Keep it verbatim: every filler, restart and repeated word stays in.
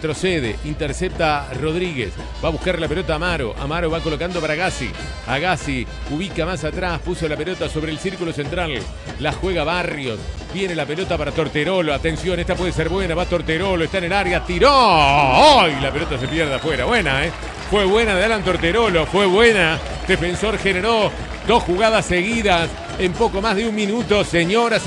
retrocede, intercepta Rodríguez, va a buscar la pelota Amaro, Amaro va colocando para Agassi, Agassi ubica más atrás, puso la pelota sobre el círculo central, la juega Barrios, viene la pelota para Torterolo, atención, esta puede ser buena, va Torterolo, está en el área, tiró, ¡ay! La pelota se pierde afuera, buena, ¿eh? Fue buena de Alan Torterolo, fue buena, Defensor generó dos jugadas seguidas en poco más de un minuto, señoras